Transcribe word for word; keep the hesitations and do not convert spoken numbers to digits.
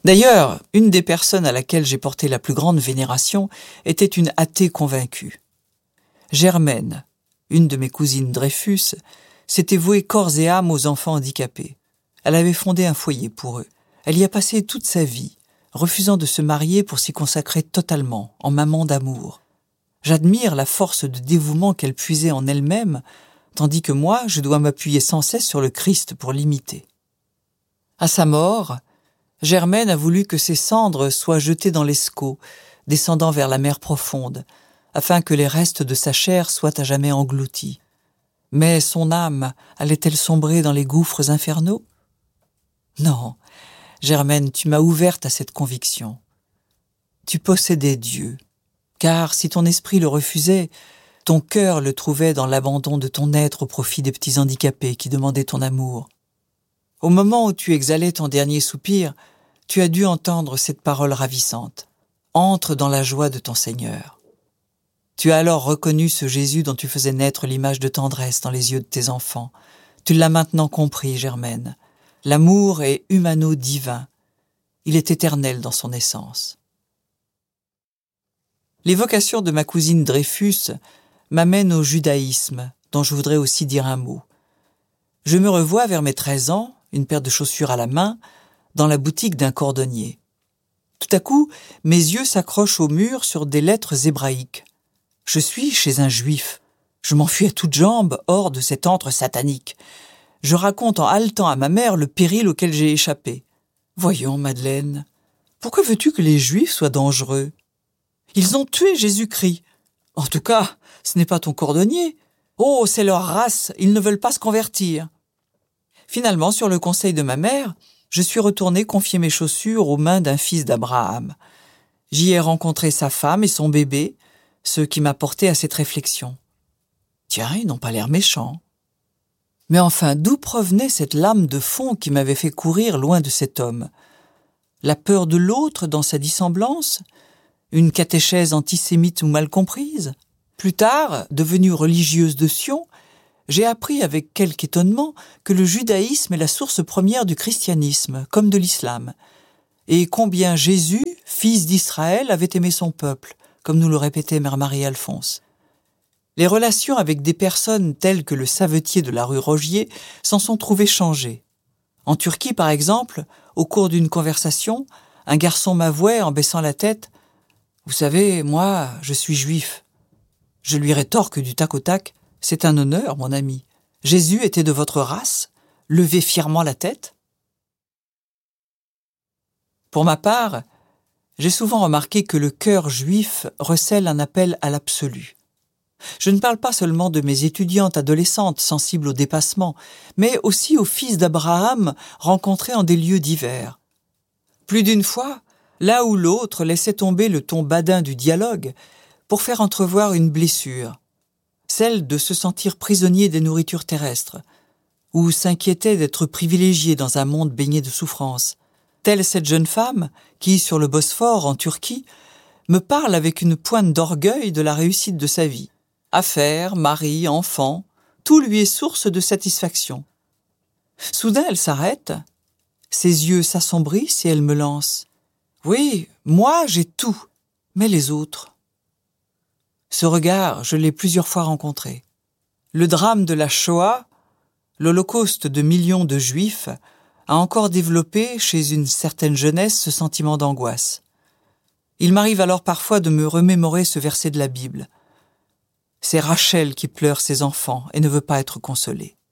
D'ailleurs, une des personnes à laquelle j'ai porté la plus grande vénération était une athée convaincue. Germaine, une de mes cousines Dreyfus, s'était vouée corps et âme aux enfants handicapés. Elle avait fondé un foyer pour eux. Elle y a passé toute sa vie, refusant de se marier pour s'y consacrer totalement, en maman d'amour. J'admire la force de dévouement qu'elle puisait en elle-même, tandis que moi, je dois m'appuyer sans cesse sur le Christ pour l'imiter. À sa mort, Germaine a voulu que ses cendres soient jetées dans l'Escaut, descendant vers la mer profonde, afin que les restes de sa chair soient à jamais engloutis. Mais son âme allait-elle sombrer dans les gouffres infernaux? Non, Germaine, tu m'as ouverte à cette conviction. Tu possédais Dieu, car si ton esprit le refusait, ton cœur le trouvait dans l'abandon de ton être au profit des petits handicapés qui demandaient ton amour. Au moment où tu exhalais ton dernier soupir, tu as dû entendre cette parole ravissante. Entre dans la joie de ton Seigneur. Tu as alors reconnu ce Jésus dont tu faisais naître l'image de tendresse dans les yeux de tes enfants. Tu l'as maintenant compris, Germaine. L'amour est humano-divin. Il est éternel dans son essence. L'évocation de ma cousine Dreyfus m'amène au judaïsme, dont je voudrais aussi dire un mot. Je me revois vers mes treize ans, une paire de chaussures à la main, dans la boutique d'un cordonnier. Tout à coup, mes yeux s'accrochent au mur sur des lettres hébraïques. Je suis chez un juif. Je m'enfuis à toutes jambes hors de cet antre satanique. Je raconte en haletant à ma mère le péril auquel j'ai échappé. « Voyons, Madeleine, pourquoi veux-tu que les juifs soient dangereux? Ils ont tué Jésus-Christ. En tout cas, ce n'est pas ton cordonnier. Oh, c'est leur race, ils ne veulent pas se convertir. » Finalement, sur le conseil de ma mère, je suis retourné confier mes chaussures aux mains d'un fils d'Abraham. J'y ai rencontré sa femme et son bébé, ce qui m'a porté à cette réflexion. Tiens, ils n'ont pas l'air méchants. Mais enfin, d'où provenait cette lame de fond qui m'avait fait courir loin de cet homme? La peur de l'autre dans sa dissemblance? Une catéchèse antisémite ou mal comprise? Plus tard, devenue religieuse de Sion, j'ai appris avec quelque étonnement que le judaïsme est la source première du christianisme, comme de l'islam, et combien Jésus, fils d'Israël, avait aimé son peuple, comme nous le répétait Mère Marie-Alphonse. Les relations avec des personnes telles que le savetier de la rue Rogier s'en sont trouvées changées. En Turquie, par exemple, au cours d'une conversation, un garçon m'avouait en baissant la tête « Vous savez, moi, je suis juif. » Je lui rétorque du tac au tac « C'est un honneur, mon ami. Jésus était de votre race? Levez fièrement la tête. » Pour ma part, j'ai souvent remarqué que le cœur juif recèle un appel à l'absolu. Je ne parle pas seulement de mes étudiantes adolescentes sensibles au dépassement, mais aussi aux fils d'Abraham rencontrés en des lieux divers. Plus d'une fois, là où l'autre laissait tomber le ton badin du dialogue pour faire entrevoir une blessure, celle de se sentir prisonnier des nourritures terrestres, ou s'inquiétait d'être privilégié dans un monde baigné de souffrances. Telle cette jeune femme qui, sur le Bosphore, en Turquie, me parle avec une pointe d'orgueil de la réussite de sa vie. Affaires, mari, enfants, tout lui est source de satisfaction. Soudain, elle s'arrête, ses yeux s'assombrissent et elle me lance « Oui, moi j'ai tout, mais les autres ?» Ce regard, je l'ai plusieurs fois rencontré. Le drame de la Shoah, l'holocauste de millions de Juifs, a encore développé chez une certaine jeunesse ce sentiment d'angoisse. Il m'arrive alors parfois de me remémorer ce verset de la Bible. C'est Rachel qui pleure ses enfants et ne veut pas être consolée.